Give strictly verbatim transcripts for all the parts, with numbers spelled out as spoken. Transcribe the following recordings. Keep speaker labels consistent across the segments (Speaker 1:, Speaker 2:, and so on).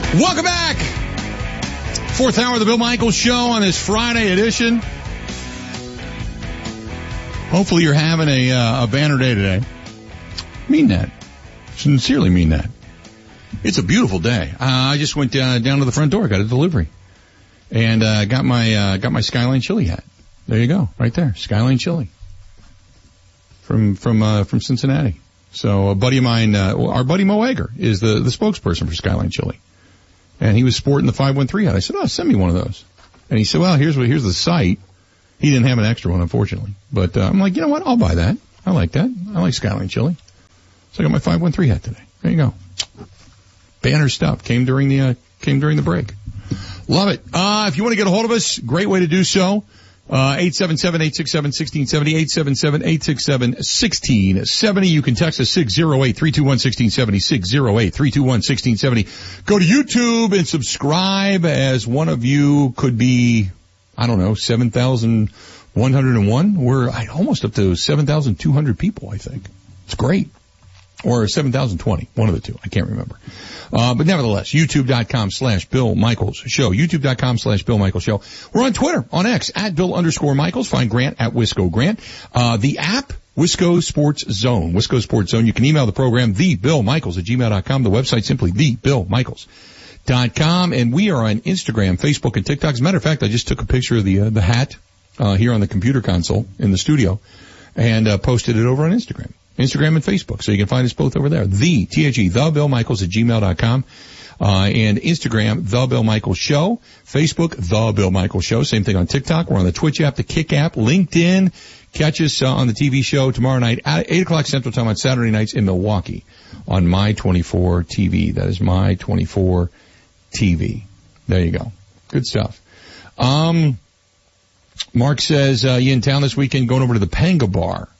Speaker 1: Welcome back. Fourth hour of the Bill Michaels Show on this Friday edition. Hopefully you're having a, uh, a banner day today. Mean that. Sincerely mean that. It's a beautiful day. Uh, I just went uh, down to the front door, got a delivery, and uh, got my uh, got my Skyline Chili hat. There you go, right there, Skyline Chili from from uh, from Cincinnati. So a buddy of mine, uh, our buddy Mo Egger, is the the spokesperson for Skyline Chili, and he was sporting the five one three hat. I said, "Oh, send me one of those." And he said, "Well, here's what here's the site." He didn't have an extra one, unfortunately, but uh, I'm like, you know what? I'll buy that. I like that. I like Skyline Chili. So I got my five one three hat today. There you go. Banner stuff came during the uh, came during the break. Love it. Uh, if you want to get a hold of us, great way to do so. Uh, eight seven seven, eight six seven, one six seven zero, eight seven seven, eight six seven, one six seven zero. You can text us six zero eight, three two one, one six seven zero, six zero eight, three two one, one six seven zero. Go to YouTube and subscribe, as one of you could be, I don't know, seven thousand one hundred one. We're almost up to seven thousand two hundred people, I think. It's great. Or seven thousand twenty, one of the two. I can't remember. Uh, but nevertheless, youtube.com slash Bill Michaels Show. youtube.com slash Bill Michaels Show. We're on Twitter, on X, at Bill underscore Michaels. Find Grant at Wisco Grant. Uh, the app, Wisco Sports Zone. Wisco Sports Zone. You can email the program, the Bill Michaels at gmail dot com. The website simply the Bill Michaels dot com. And we are on Instagram, Facebook, and TikTok. As a matter of fact, I just took a picture of the, uh, the hat, uh, here on the computer console in the studio and, uh, posted it over on Instagram. Instagram and Facebook, so you can find us both over there. The, T H E, the Bill Michaels at gmail dot com. Uh, and Instagram, The Bill Michaels Show. Facebook, The Bill Michaels Show. Same thing on TikTok. We're on the Twitch app, the Kick app, LinkedIn. Catch us uh, on the T V show tomorrow night at eight o'clock Central Time on Saturday nights in Milwaukee on My twenty-four T V. That is My twenty-four T V. There you go. Good stuff. Um, Mark says, uh, you in town this weekend, going over to the Panga Bar.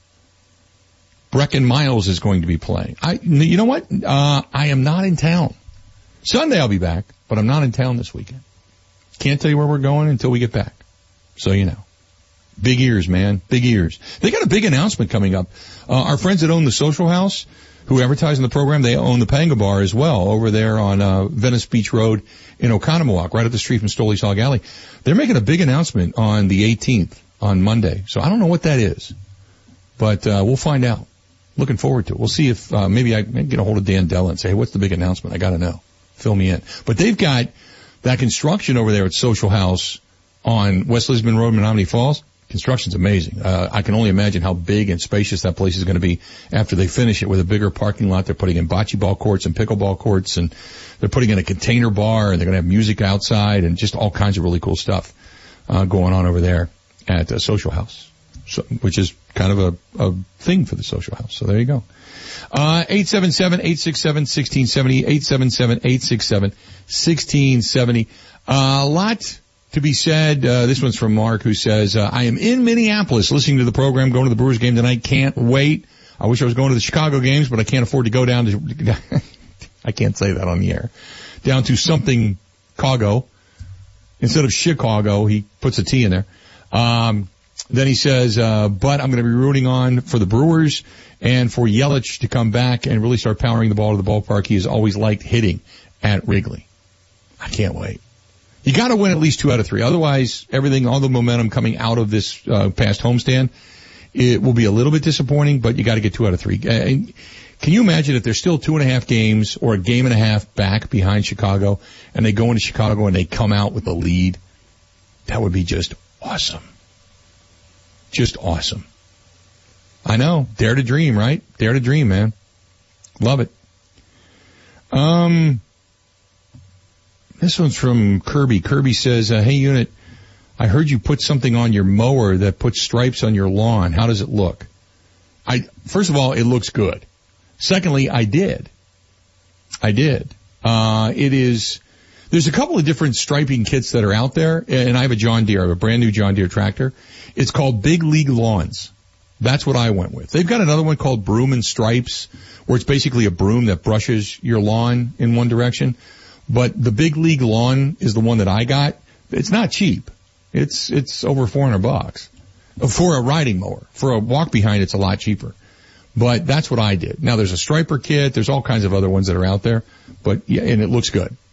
Speaker 1: Brecken Miles is going to be playing. I, you know what? Uh, I am not in town. Sunday I'll be back, but I'm not in town this weekend. Can't tell you where we're going until we get back. So you know. Big ears, man. Big ears. They got a big announcement coming up. Uh, our friends that own the Social House, who advertise in the program, they own the Panga Bar as well over there on, uh, Venice Beach Road in Oconomowoc, right up the street from Stoley's Hog Alley. They're making a big announcement on the eighteenth, on Monday. So I don't know what that is, but, uh, we'll find out. Looking forward to it. We'll see if, uh, maybe I can get a hold of Dan Della and say, hey, what's the big announcement? I gotta know. Fill me in. But they've got that construction over there at Social House on West Lisbon Road, Menominee Falls. Construction's amazing. Uh, I can only imagine how big and spacious that place is going to be after they finish it with a bigger parking lot. They're putting in bocce ball courts and pickleball courts, and they're putting in a container bar, and they're going to have music outside and just all kinds of really cool stuff, uh, going on over there at uh, Social House. So, which is kind of a, a thing for the Social House. So there you go. Uh, eight seven seven, eight six seven, one six seven zero, eight seven seven, eight six seven, one six seven zero. Uh, a lot to be said. Uh, this one's from Mark, who says, uh, I am in Minneapolis listening to the program, going to the Brewers game tonight. Can't wait. I wish I was going to the Chicago games, but I can't afford to go down to, I can't say that on the air, down to something Chicago. Instead of Chicago, he puts a T in there. Um, Then he says, uh, but I'm going to be rooting on for the Brewers and for Yelich to come back and really start powering the ball to the ballpark. He has always liked hitting at Wrigley. I can't wait. You got to win at least two out of three. Otherwise, everything, all the momentum coming out of this uh, past homestand, it will be a little bit disappointing, but you got to get two out of three. And can you imagine if they're still two and a half games or a game and a half back behind Chicago, and they go into Chicago and they come out with the lead? That would be just awesome. Just awesome. I know. Dare to dream, right? Dare to dream, man. Love it. Um, this one's from Kirby. Kirby says, uh, hey, Unit, I heard you put something on your mower that puts stripes on your lawn. How does it look? I, first of all, it looks good. Secondly, I did. I did. Uh, it is, there's a couple of different striping kits that are out there, and I have a John Deere, I have a brand new John Deere tractor. It's called Big League Lawns. That's what I went with. They've got another one called Broom and Stripes, where it's basically a broom that brushes your lawn in one direction. But the Big League Lawn is the one that I got. It's not cheap. It's, it's over four hundred bucks for a riding mower. For a walk behind, it's a lot cheaper. But that's what I did. Now there's a striper kit. There's all kinds of other ones that are out there. But yeah, and it looks good.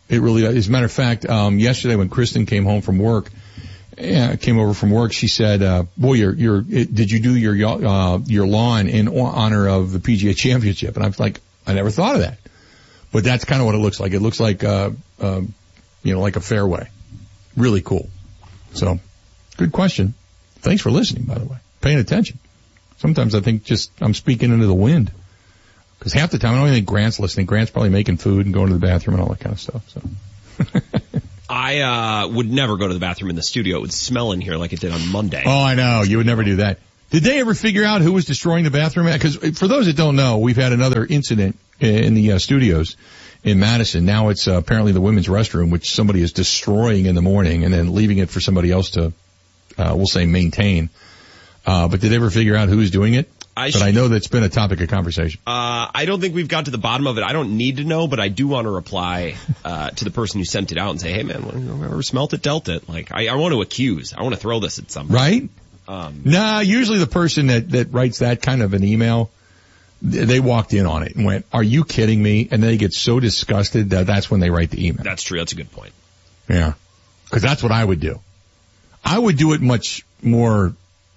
Speaker 1: It really does. As a matter of fact, um, yesterday when Kristen came home from work, uh, came over from work, she said, uh, boy, you're, you're, it, did you do your, uh, your lawn in honor of the P G A Championship? And I was like, I never thought of that. But that's kind of what it looks like. It looks like, uh, uh, you know, like a fairway. Really cool. So, good question. Thanks for listening, by the way. Paying attention. Sometimes I think just I'm speaking into the wind. Because half the time I don't even think Grant's listening. Grant's probably making food and going to the bathroom and all that kind of stuff. So,
Speaker 2: I uh would never go to the bathroom in the studio. It would smell in here like it did on Monday.
Speaker 1: Oh, I know. You would never do that. Did they ever figure out who was destroying the bathroom? Because for those that don't know, we've had another incident in the uh, studios in Madison. Now it's uh, apparently the women's restroom, which somebody is destroying in the morning and then leaving it for somebody else to, uh, we'll say, maintain. Uh, but did they ever figure out who was doing it?
Speaker 2: I
Speaker 1: but
Speaker 2: should,
Speaker 1: I know that's been a topic of conversation.
Speaker 2: Uh, I don't think we've got to the bottom of it. I don't need to know, but I do want to reply, uh, to the person who sent it out and say, hey man, whoever smelt it, dealt it. Like, I, I want to accuse. I want to throw this at somebody.
Speaker 1: Right?
Speaker 2: Um,
Speaker 1: nah, usually the person that, that writes that kind of an email, they walked in on it and went, are you kidding me? And they get so disgusted that that's when they write the email.
Speaker 2: That's true. That's a good point.
Speaker 1: Yeah. Cause that's what I would do. I would do it much more,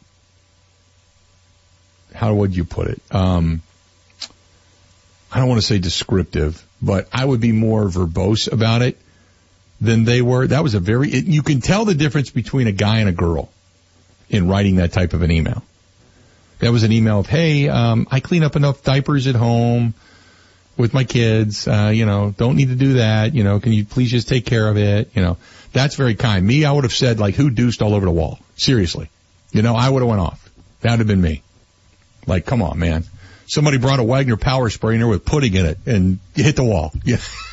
Speaker 1: how would you put it? Um, I don't want to say descriptive, but I would be more verbose about it than they were. That was a very, it, you can tell the difference between a guy and a girl in writing that type of an email. That was an email of, hey, um, I clean up enough diapers at home with my kids, uh, you know, don't need to do that, you know, can you please just take care of it, you know. That's very kind. Me, I would have said, like, who deuced all over the wall? Seriously. You know, I would have went off. That would have been me. Like, come on, man. Somebody brought a Wagner power sprayer with pudding in it and hit the wall. Yeah.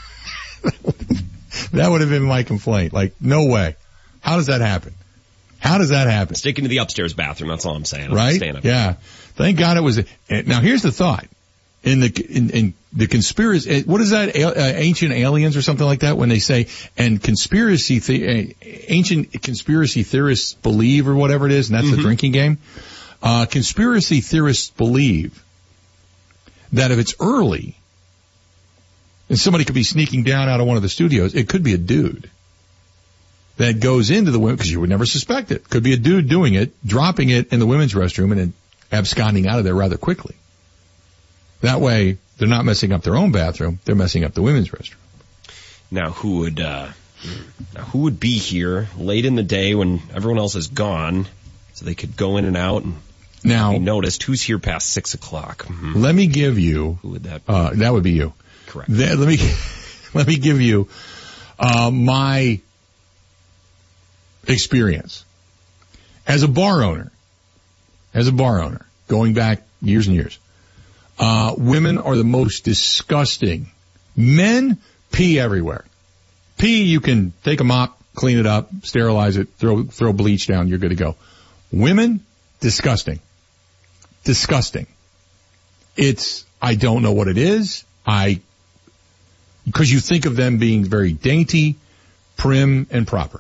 Speaker 1: That would have been my complaint. Like, no way. How does that happen? How does that happen?
Speaker 2: Stick into the upstairs bathroom. That's all I'm saying. I'm
Speaker 1: right? Yeah. Thank God it was. Now here's the thought. In the in, in the conspiracy, what is that? Uh, ancient aliens or something like that? When they say and conspiracy, the, uh, ancient conspiracy theorists believe or whatever it is, and that's mm-hmm. the drinking game. Uh, conspiracy theorists believe that if it's early, and somebody could be sneaking down out of one of the studios, it could be a dude that goes into the women, because you would never suspect it. Could be a dude doing it, dropping it in the women's restroom, and then absconding out of there rather quickly. That way, they're not messing up their own bathroom, they're messing up the women's restroom.
Speaker 2: Now, who would, uh, now who would be here late in the day when everyone else is gone, so they could go in and out and
Speaker 1: now
Speaker 2: be noticed? Who's here past six o'clock? Mm-hmm.
Speaker 1: Let me give you,
Speaker 2: who would that be?
Speaker 1: Uh, that would be you.
Speaker 2: Correct.
Speaker 1: That, let me, let me give you, uh, my experience. As a bar owner, as a bar owner, going back years and years, uh, women are the most disgusting. Men pee everywhere. Pee, you can take a mop, clean it up, sterilize it, throw, throw bleach down, you're good to go. Women, disgusting. Disgusting. It's, I don't know what it is. I, because you think of them being very dainty, prim, and proper.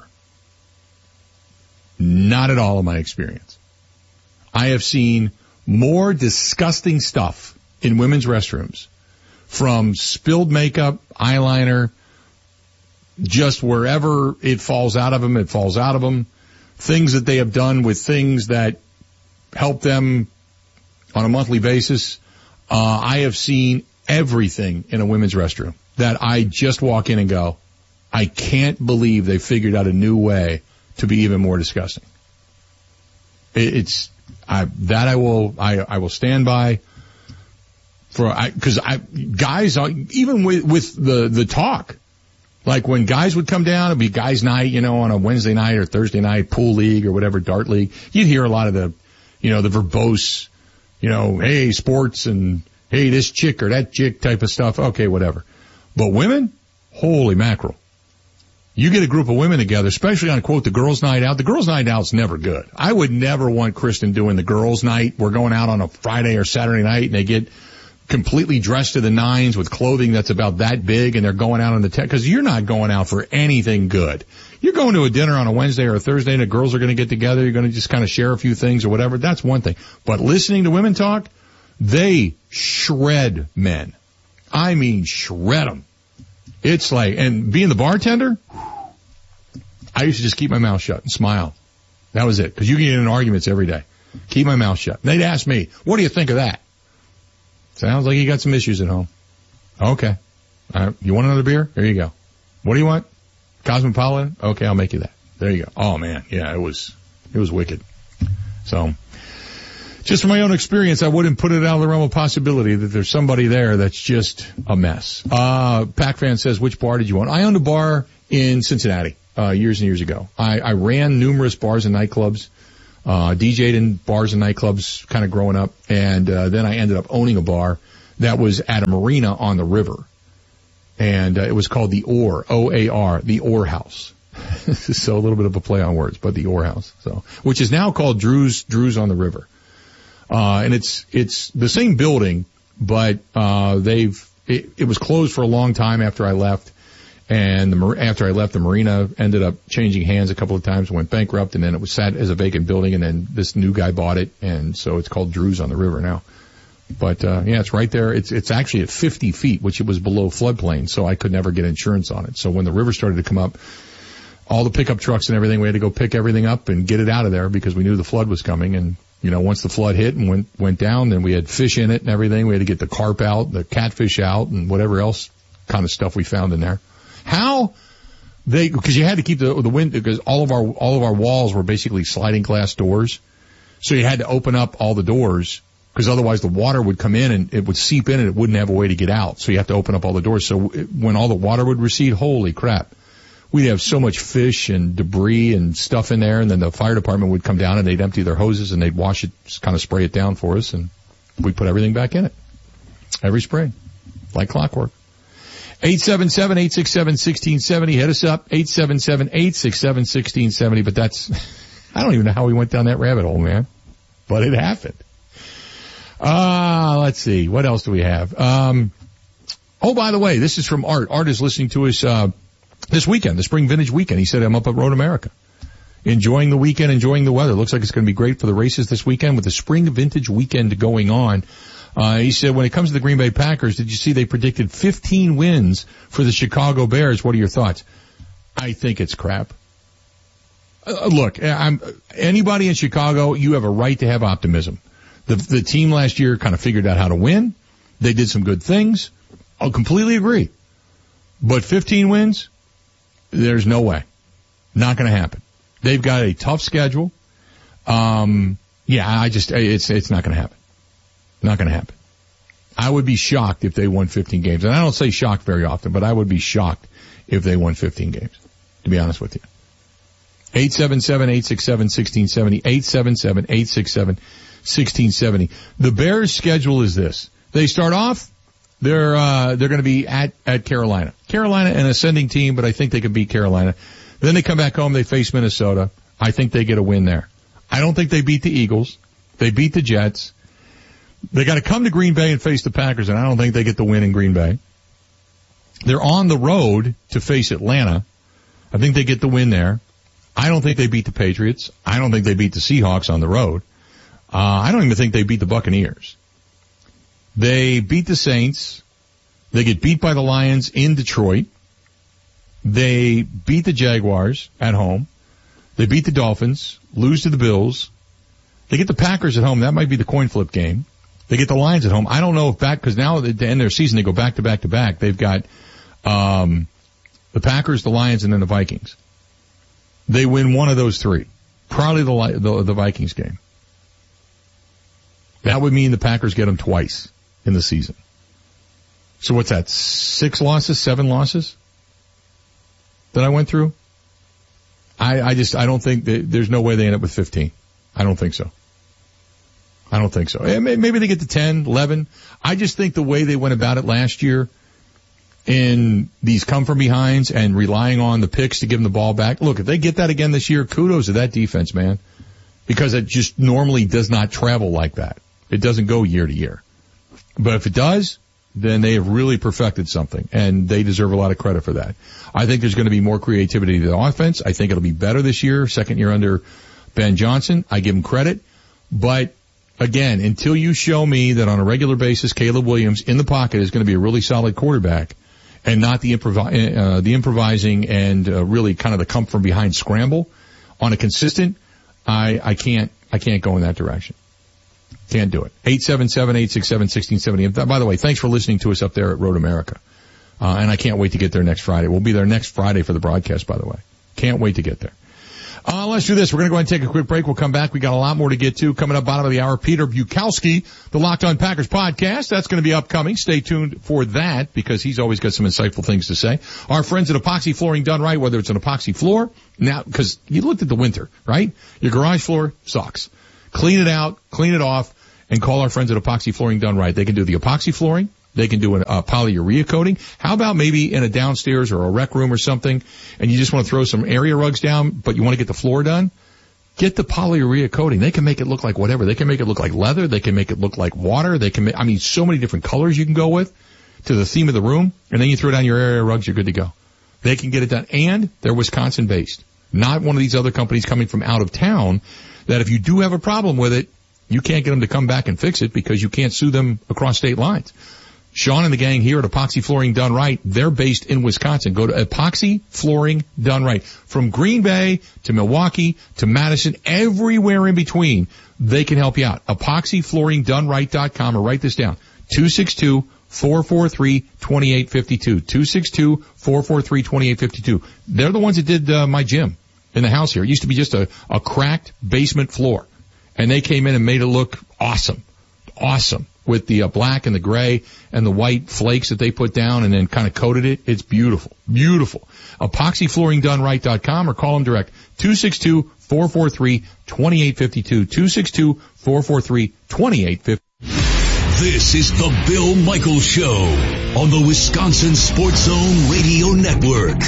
Speaker 1: Not at all in my experience. I have seen more disgusting stuff in women's restrooms, from spilled makeup, eyeliner, just wherever it falls out of them, it falls out of them. Things that they have done with things that help them on a monthly basis. Uh, I have seen everything in a women's restroom that I just walk in and go, I can't believe they figured out a new way to be even more disgusting. It's, I, that I will, I, I will stand by for, I, cause I, guys, even with, with the, the talk, like when guys would come down, it'd be guys night, you know, on a Wednesday night or Thursday night, pool league or whatever, dart league. You'd hear a lot of the, you know, the verbose, you know, hey, sports and hey, this chick or that chick type of stuff. Okay, whatever. But women, holy mackerel. You get a group of women together, especially on, quote, the girls' night out. The girls' night out's never good. I would never want Kristen doing the girls' night. We're going out on a Friday or Saturday night, and they get completely dressed to the nines with clothing that's about that big, and they're going out on the tech, because you're not going out for anything good. You're going to a dinner on a Wednesday or a Thursday, and the girls are going to get together. You're going to just kind of share a few things or whatever. That's one thing. But listening to women talk, they shred men. I mean, shred them. It's like, and being the bartender, I used to just keep my mouth shut and smile. That was it. Cause you get in arguments every day. Keep my mouth shut. And they'd ask me, what do you think of that? Sounds like you got some issues at home. Okay. All right. You want another beer? There you go. What do you want? Cosmopolitan? Okay, I'll make you that. There you go. Oh man. Yeah, it was, it was wicked. So, just from my own experience, I wouldn't put it out of the realm of possibility that there's somebody there that's just a mess. Uh, Pac-Fan says, which bar did you own? I owned a bar in Cincinnati, uh, years and years ago. I, I ran numerous bars and nightclubs, uh, D J'd in bars and nightclubs kind of growing up, and, uh, then I ended up owning a bar that was at a marina on the river. And, uh, it was called the Oar, O A R, the Oar House. So a little bit of a play on words, but the Oar House, so, which is now called Drew's, Drew's on the River. Uh, and it's, it's the same building, but, uh, they've, it, it was closed for a long time after I left. And the, after I left, the marina ended up changing hands a couple of times, went bankrupt, and then it was sat as a vacant building, and then this new guy bought it, and so it's called Drew's on the River now. But, uh, yeah, it's right there. It's, it's actually at fifty feet, which it was below floodplain, so I could never get insurance on it. So when the river started to come up, all the pickup trucks and everything, we had to go pick everything up and get it out of there because we knew the flood was coming. And, you know, once the flood hit and went, went down, then we had fish in it and everything. We had to get the carp out, the catfish out, and whatever else kind of stuff we found in there. How they, because you had to keep the, the wind, because all of our, all of our walls were basically sliding glass doors. So you had to open up all the doors because otherwise the water would come in and it would seep in and it wouldn't have a way to get out. So you have to open up all the doors. So it, when all the water would recede, holy crap. We'd have so much fish and debris and stuff in there, and then the fire department would come down and they'd empty their hoses and they'd wash it, just kind of spray it down for us, and we'd put everything back in it. Every spring. Like clockwork. eight seven seven, eight six seven, one six seven zero. Hit us up. eight seven seven, eight six seven, one six seven zero. But that's, I don't even know how we went down that rabbit hole, man. But it happened. Ah, uh, let's see. What else do we have? Um, oh, by the way, this is from Art. Art is listening to us, uh, this weekend, the spring vintage weekend. He said, I'm up at Road America. Enjoying the weekend, enjoying the weather. Looks like it's going to be great for the races this weekend with the spring vintage weekend going on. Uh, he said, when it comes to the Green Bay Packers, did you see they predicted fifteen wins for the Chicago Bears? What are your thoughts? I think it's crap. Uh, look, I'm, anybody in Chicago, you have a right to have optimism. The, the team last year kind of figured out how to win. They did some good things. I'll completely agree. But fifteen wins? There's no way. Not going to happen. They've got a tough schedule. Um, yeah, I just, it's, it's not going to happen. Not going to happen. I would be shocked if they won fifteen games. And I don't say shocked very often, but I would be shocked if they won fifteen games, to be honest with you. eight seven seven, eight six seven, one six seven zero. eight seven seven, eight six seven, one six seven zero. The Bears' schedule is this. They start off, They're, uh, they're gonna be at, at Carolina. Carolina, an ascending team, but I think they can beat Carolina. Then they come back home, they face Minnesota. I think they get a win there. I don't think they beat the Eagles. They beat the Jets. They gotta come to Green Bay and face the Packers, and I don't think they get the win in Green Bay. They're on the road to face Atlanta. I think they get the win there. I don't think they beat the Patriots. I don't think they beat the Seahawks on the road. Uh, I don't even think they beat the Buccaneers. They beat the Saints. They get beat by the Lions in Detroit. They beat the Jaguars at home. They beat the Dolphins, lose to the Bills. They get the Packers at home. That might be the coin flip game. They get the Lions at home. I don't know if back, because now at the end of their season, they go back to back to back. They've got um the Packers, the Lions, and then the Vikings. They win one of those three. Probably the, the, the Vikings game. That would mean the Packers get them twice in the season. So what's that? Six losses, seven losses that I went through? I, I just, I don't think that, there's no way they end up with fifteen. I don't think so. I don't think so. Maybe they get to ten, eleven. I just think the way they went about it last year in these come from behinds and relying on the picks to give them the ball back. Look, if they get that again this year, kudos to that defense, man, because it just normally does not travel like that. It doesn't go year to year. But if it does, then they have really perfected something, and they deserve a lot of credit for that. I think there's going to be more creativity to the offense. I think it'll be better this year, second year under Ben Johnson. I give him credit. But again, until you show me that on a regular basis Caleb Williams in the pocket is going to be a really solid quarterback, and not the improvi- uh, the improvising and uh, really kind of the come from behind scramble on a consistent, I, I can't, I can't go in that direction. Can't do it. eight seven seven, eight six seven, one six seven zero. And by the way, thanks for listening to us up there at Road America. Uh, and I can't wait to get there next Friday. We'll be there next Friday for the broadcast, by the way. Can't wait to get there. Uh, let's do this. We're going to go ahead and take a quick break. We'll come back. We got a lot more to get to. Coming up bottom of the hour, Peter Bukowski, the Locked On Packers podcast. That's going to be upcoming. Stay tuned for that because he's always got some insightful things to say. Our friends at Epoxy Flooring Done Right, whether it's an epoxy floor, now, because you looked at the winter, right? Your garage floor sucks. Clean it out, clean it off, and call our friends at Epoxy Flooring Done Right. They can do the epoxy flooring. They can do a uh, polyurea coating. How about maybe in a downstairs or a rec room or something, and you just want to throw some area rugs down, but you want to get the floor done? Get the polyurea coating. They can make it look like whatever. They can make it look like leather. They can make it look like water. They can make, I mean, so many different colors you can go with to the theme of the room, and then you throw down your area rugs, you're good to go. They can get it done, and they're Wisconsin-based. Not one of these other companies coming from out of town that if you do have a problem with it, you can't get them to come back and fix it because you can't sue them across state lines. Sean and the gang here at Epoxy Flooring Done Right, they're based in Wisconsin. Go to Epoxy Flooring Done Right. From Green Bay to Milwaukee to Madison, everywhere in between, they can help you out. epoxy flooring done right dot com, or write this down. two six two, four four three, two eight five two. two six two, four four three, two eight five two. They're the ones that did uh, my gym in the house here. It used to be just a, a cracked basement floor. And they came in and made it look awesome. Awesome. With the uh, black and the gray and the white flakes that they put down and then kind of coated it. It's beautiful. Beautiful. epoxy flooring done right dot com, or call them direct. two six two, four four three, two eight five two. two six two, four four three, two eight five two.
Speaker 3: This is the Bill Michaels Show on the Wisconsin Sports Zone Radio Network.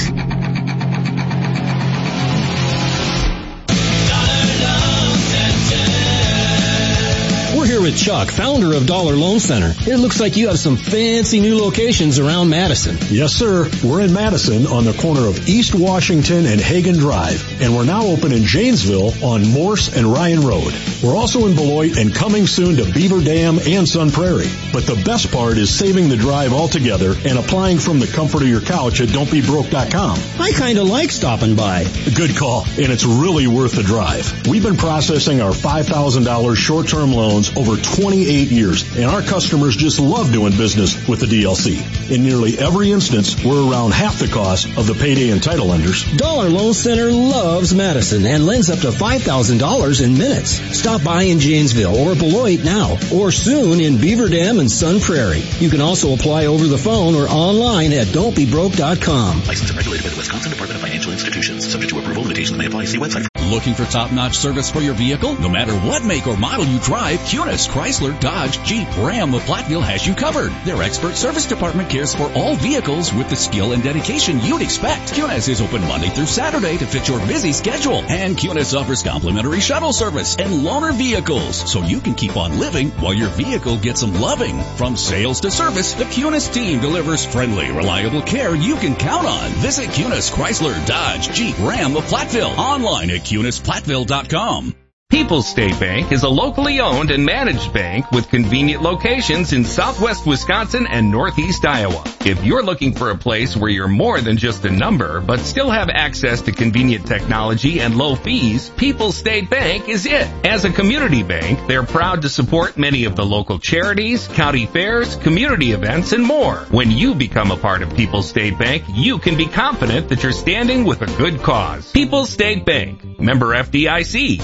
Speaker 4: We're here with Chuck, founder of Dollar Loan Center. It looks like you have some fancy new locations around Madison.
Speaker 5: Yes, sir. We're in Madison on the corner of East Washington and Hagen Drive. And we're now open in Janesville on Morse and Ryan Road. We're also in Beloit and coming soon to Beaver Dam and Sun Prairie. But the best part is saving the drive altogether and applying from the comfort of your couch at don't be broke dot com.
Speaker 4: I kind of like stopping by.
Speaker 5: Good call. And it's really worth the drive. We've been processing our five thousand dollars short-term loans over twenty-eight years, and our customers just love doing business with the D L C. In nearly every instance, we're around half the cost of the payday and title lenders.
Speaker 4: Dollar Loan Center loves Madison and lends up to five thousand dollars in minutes. Stop by in Janesville or Beloit now, or soon in Beaver Dam and Sun Prairie. You can also apply over the phone or online at don't be broke dot com.
Speaker 6: Licensed and regulated by the Wisconsin Department of Financial Institutions. Subject to approval. Limitations may apply. See website.
Speaker 7: Looking for top-notch service for your vehicle? No matter what make or model you drive, Kunis, Chrysler, Dodge, Jeep, Ram of Platteville has you covered. Their expert service department cares for all vehicles with the skill and dedication you'd expect. Kunis is open Monday through Saturday to fit your busy schedule. And Kunis offers complimentary shuttle service and loaner vehicles, so you can keep on living while your vehicle gets some loving. From sales to service, the Kunis team delivers friendly, reliable care you can count on. Visit Kunis, Chrysler, Dodge, Jeep, Ram of Platteville. Online at kunis platteville dot com.
Speaker 8: People's State Bank is a locally owned and managed bank with convenient locations in southwest Wisconsin and northeast Iowa. If you're looking for a place where you're more than just a number, but still have access to convenient technology and low fees, People's State Bank is it. As a community bank, they're proud to support many of the local charities, county fairs, community events, and more. When you become a part of People's State Bank, you can be confident that you're standing with a good cause. People's State Bank, member F D I C.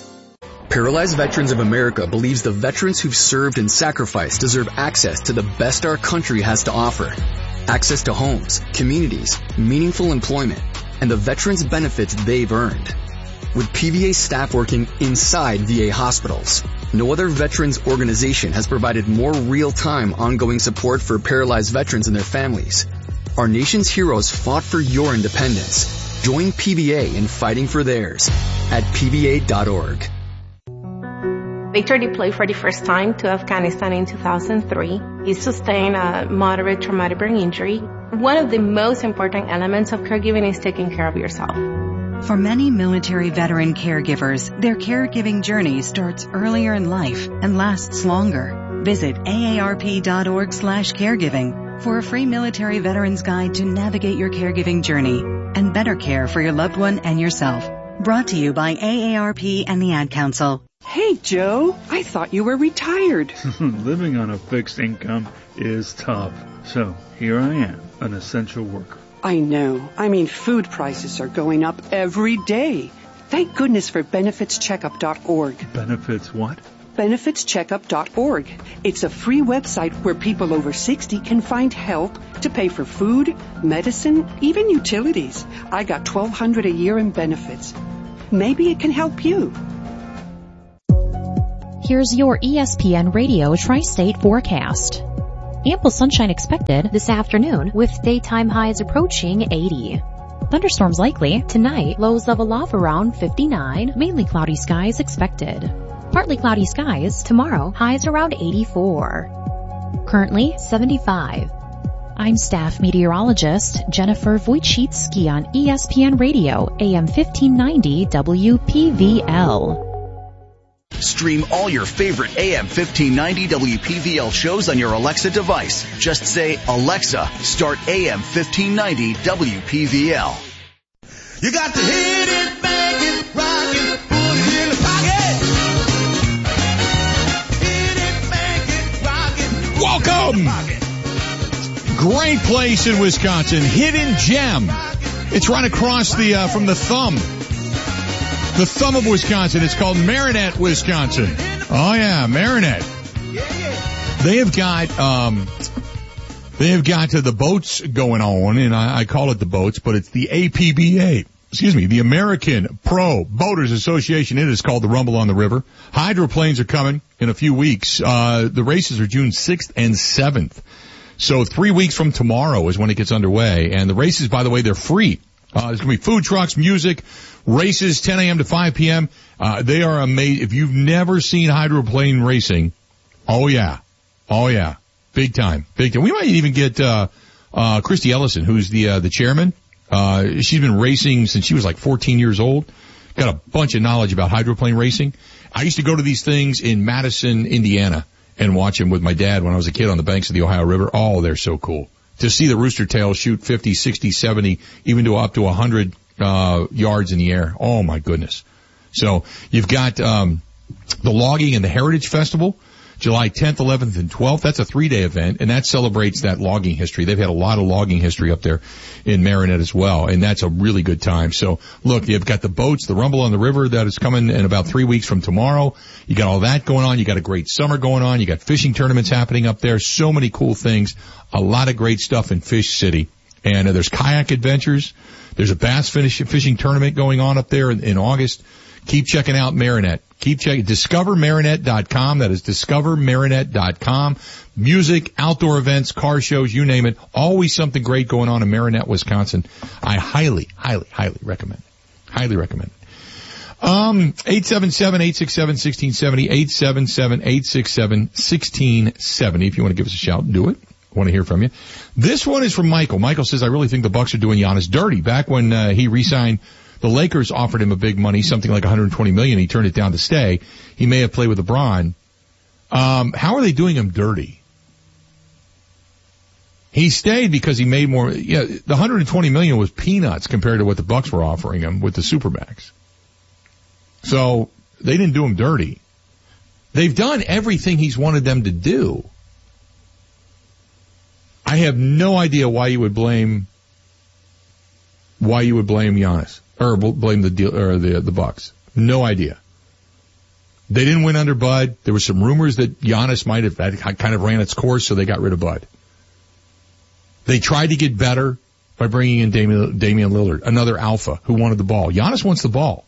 Speaker 9: Paralyzed Veterans of America believes the veterans who've served and sacrificed deserve access to the best our country has to offer. Access to homes, communities, meaningful employment, and the veterans' benefits they've earned. With P V A staff working inside V A hospitals, no other veterans organization has provided more real-time ongoing support for paralyzed veterans and their families. Our nation's heroes fought for your independence. Join P V A in fighting for theirs at P V A dot org.
Speaker 10: Victor deployed for the first time to Afghanistan in two thousand three. He sustained a moderate traumatic brain injury. One of the most important elements of caregiving is taking care of yourself.
Speaker 11: For many military veteran caregivers, their caregiving journey starts earlier in life and lasts longer. Visit A A R P dot org slash caregiving for a free military veteran's guide to navigate your caregiving journey and better care for your loved one and yourself. Brought to you by A A R P and the Ad Council.
Speaker 12: Hey, Joe, I thought you were retired.
Speaker 13: Living on a fixed income is tough. So here I am, an essential worker.
Speaker 12: I know. I mean, food prices are going up every day. Thank goodness for benefits checkup dot org.
Speaker 13: Benefits what?
Speaker 12: benefits checkup dot org. It's a free website where people over sixty can find help to pay for food, medicine, even utilities. I got twelve hundred dollars a year in benefits. Maybe it can help you.
Speaker 14: Here's your E S P N Radio Tri-State forecast. Ample sunshine expected this afternoon with daytime highs approaching eighty. Thunderstorms likely tonight, lows level off around fifty-nine, mainly cloudy skies expected. Partly cloudy skies tomorrow, highs around eighty-four. Currently seventy-five. I'm staff meteorologist Jennifer Wojcicki on E S P N Radio, A M fifteen ninety W P V L.
Speaker 15: Stream all your favorite A M fifteen ninety W P V L shows on your Alexa device. Just say, Alexa, start A M fifteen ninety W P V L.
Speaker 16: You got to hit it, bang it, rock it, put it in the pocket. Hit it, bang it, rock it.
Speaker 1: Welcome! Great place in Wisconsin. Hidden gem. It's right across the, uh, from the thumb. The thumb of Wisconsin. It's called Marinette, Wisconsin. Oh yeah, Marinette. They have got, um, they have got uh, the boats going on, and I, I call it the boats, but it's the A P B A. Excuse me, the American Pro Boaters Association. It is called the Rumble on the River. Hydroplanes are coming in a few weeks. Uh, the races are June sixth and seventh. So three weeks from tomorrow is when it gets underway. And the races, by the way, they're free. Uh, there's going to be food trucks, music, races, ten a.m. to five p.m. Uh, they are amazing. If you've never seen hydroplane racing, oh yeah. Oh yeah. Big time. Big time. We might even get, uh, uh, Christy Ellison, who's the, uh, the chairman. Uh, she's been racing since she was like fourteen years old. Got a bunch of knowledge about hydroplane racing. I used to go to these things in Madison, Indiana, and watch them with my dad when I was a kid on the banks of the Ohio River. Oh, they're so cool. To see the rooster tail shoot fifty, sixty, seventy, even to up to one hundred, uh, yards in the air. Oh my goodness. So you've got, um, the Logging and the Heritage Festival, July tenth, eleventh, and twelfth. That's a three-day event, and that celebrates that logging history. They've had a lot of logging history up there in Marinette as well, and that's a really good time. So, look, you've got the boats, the Rumble on the River that is coming in about three weeks from tomorrow. You got all that going on. You got a great summer going on. You got fishing tournaments happening up there. So many cool things. A lot of great stuff in Fish City. And uh, there's kayak adventures. There's a bass finish, fishing tournament going on up there in, in August. Keep checking out Marinette. Keep checking. discover marinette dot com. That is discover marinette dot com. Music, outdoor events, car shows, you name it. Always something great going on in Marinette, Wisconsin. I highly, highly, highly recommend it. Highly recommend it. Um, eight seven seven, eight six seven, one six seven zero, eight seven seven, eight six seven, one six seven zero. If you want to give us a shout, do it. I want to hear from you. This one is from Michael. Michael says, I really think the Bucks are doing Giannis dirty. Back when uh, he re-signed, the Lakers offered him a big money, something like one hundred twenty million dollars. He turned it down to stay. He may have played with LeBron. Um, how are they doing him dirty? He stayed because he made more. Yeah, the one hundred twenty million dollars was peanuts compared to what the Bucks were offering him with the Supermax. So they didn't do him dirty. They've done everything he's wanted them to do. I have no idea why you would blame why you would blame Giannis or blame the deal or the the Bucks. No idea. They didn't win under Bud. There were some rumors that Giannis might have that kind of ran its course, so they got rid of Bud. They tried to get better by bringing in Damian, Damian Lillard, another alpha who wanted the ball. Giannis wants the ball.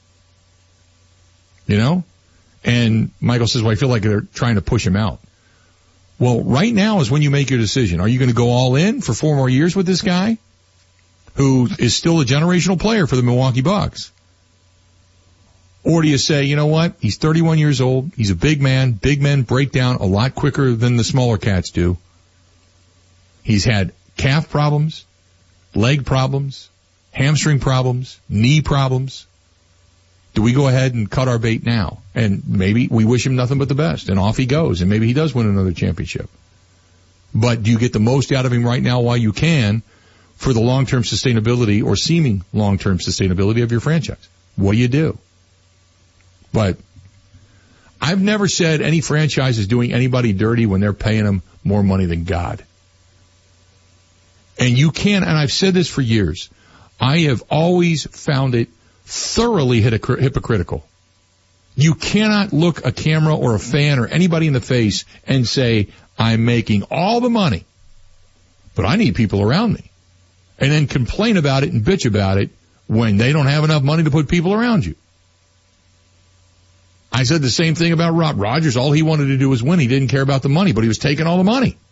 Speaker 1: You know? And Michael says, well, I feel like they're trying to push him out. Well, right now is when you make your decision. Are you going to go all in for four more years with this guy who is still a generational player for the Milwaukee Bucks? Or do you say, you know what? He's thirty-one years old. He's a big man. Big men break down a lot quicker than the smaller cats do. He's had calf problems, leg problems, hamstring problems, knee problems. Do we go ahead and cut our bait now? And maybe we wish him nothing but the best, and off he goes, and maybe he does win another championship. But do you get the most out of him right now while you can for the long-term sustainability or seeming long-term sustainability of your franchise? What do you do? But I've never said any franchise is doing anybody dirty when they're paying them more money than God. And you can, and I've said this for years, I have always found it thoroughly hypocritical. You cannot look a camera or a fan or anybody in the face and say, I'm making all the money, but I need people around me. And then complain about it and bitch about it when they don't have enough money to put people around you. I said the same thing about Rob Rogers. All he wanted to do was win. He didn't care about the money, but he was taking all the money.